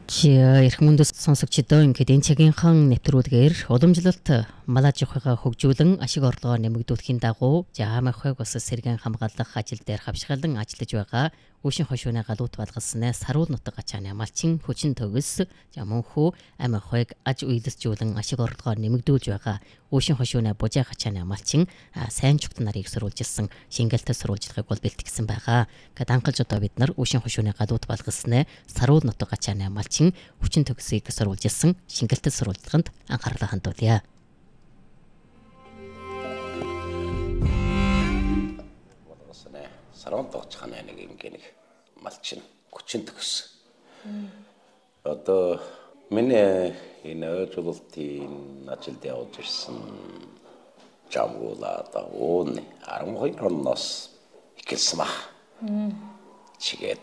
Эрх мөндөс сонсогчдоо ингээд энэ цагийнхан нэвтрүүлгээр уламжлалт малаж ухаага хөгжүүлэн ашиг орлогоо нэмэгдүүлэхийн дагуу Амархайг бас сэргэн хамгаалах ажил дээр хавшгаалan ажиллаж байгаа Үүшин хошууны галуут балгаснаа Саруул нутаг ачааны амлчин хүчин төгс мөнхөө Амархайг аж үйлсжүүлэн ашиг орлогоо нэмэгдүүлж байгаа Үүшин хошууны бужаах ачааны амлчин сайн чухт нарыг сурвалжилсан шингэлтэй сурвалжлагыг бол бэлтгэсэн байгаа. Гэт анхалж одоо бид нар Үүшин хошууны галуут балгаснаа Саруул нутаг ачааны амлчин хүчин төгсийг сурвалжилсан шингэлтэй сурвалжлаганд анхаарлаа хандуулъя. Саруул тогчханы нэг ингээг малчин хүчин төгс. Одоо миний энэ өжүүлэлтийн ажилд явж ирсэн жамгуула одоо ууны 12 оноос ихэлсэн ба. Чигээд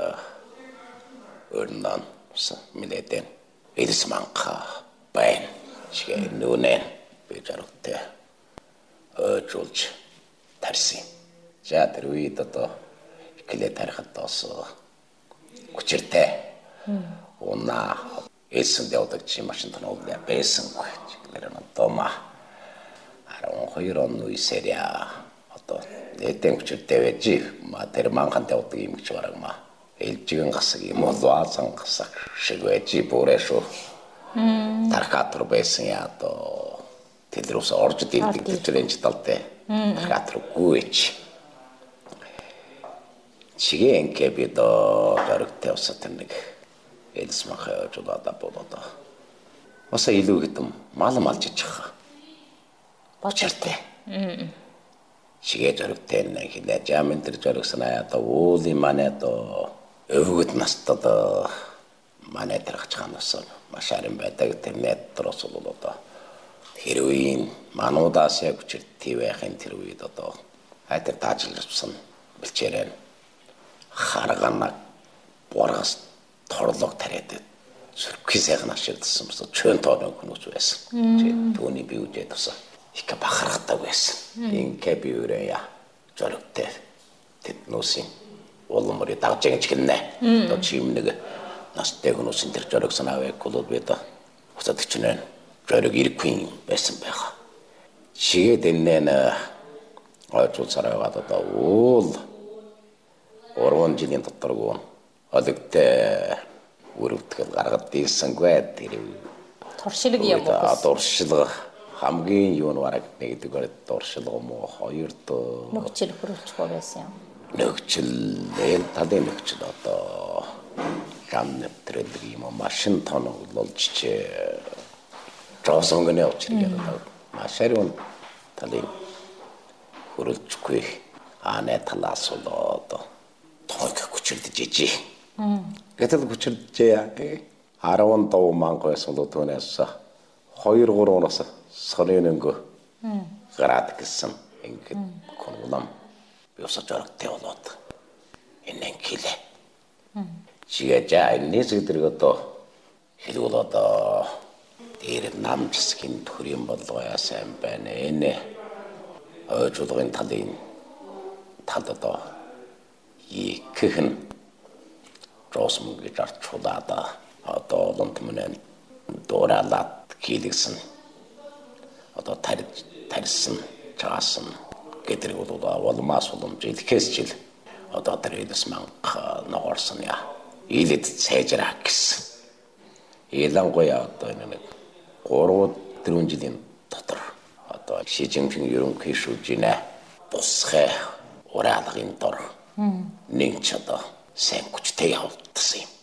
өрнөн минийдэн эдс манха байн чигээ нүнэн бижартай өжүүлж тарсан. За тэр үед одоо ихлэ тарихад бас хүчиртэй уна эсэнд явдаг чи машин танууд байсан гэхээр надома 12 он үесэря одоо нэгэн хүчиртэй байж тэр манхантай явдаг юм гэж барагма элжигэн гасаг юм уу заасан гасаг шиг байж бүрээшөө тархатур байсан яа одоо тэдрүүс орж дилдэг тэрэнч талтай тархатургүй гэж Чиген кебидо дарагтай усатан нэг элсмахаа жуулада болоо. Оса илүү хэдэм мал малж ичх. Бочортэй. Чигээ дарагтай нэг хилээ жамын тэр жаргасанаа одоо уули манай одоо өвгөд настад манай тарахч ханаас машарын байдаг тэр нэтрос болоо. Хэрвээ мануудаас яг хүчтэй байхын тэр үед одоо хайтар таажилсан бэлчээрэн харгана боргас торлог тариад сүрхий сайхан ашигласан бас чөн тооны хүмүүс байсан. Түүний би үжээд бас их бахархдаг байсан. Ингээ би өрөөя жорогтэй тэднүүсийн улмөрий дагжиж гинэ. Одоо чим нэг настай хүмүүсийн тэр жорог санаавыг бол би одоо усад чинэн жорог ирэхгүй байсан байгаа. Чигээд энэ очуулсараа одоо уул 3 жилийн доторгүй олигтэй өрөвдгөл гаргад дийлсэнгүй тэр туршилаг явуулсан. Туршилага хамгийн юу нь бараг нэгдүгээр туршилага мó хоёрт нөхцөл бүрэлдэхүүн байсан юм. Нөхцөл талын нөхцөл одоо гам нэвтрэлэг юм машин тоноглолж чи жоосонгоны очрыг машин талын хүрэлцгүй анаа талаас болоо тонк хүчирдэж ижи. Гэтэл хүчирдэж 10 дов мангаас болоод түүнээс 2-3 оноос сонёнөнгө гараад гисэн. Ингээд конулам би усаж орогтой болоод энэ килэ. Чигээ энэс өдрөг одоо хэлвэл одоо дээр намжсгийн төрийн болгоё сайн байна. Энэ өжүүлгын талын талд одоо ихэн росмог гэж арчулаад одоо олонт мөн дууралаад хийлгсэн одоо тарьсан чаасан гэдэг бол улмаас уламжил хэсжил одоо тэрээс манх ногорсон я илэд цайжраа гэсэн ялангуяа одоо энэ 3-4 жилийн дотор одоо шижинхэн ерөнхий шүүжинэ бусхай ураалгын дор нэг ч одоо сайн хүчтэй явагдсан юм.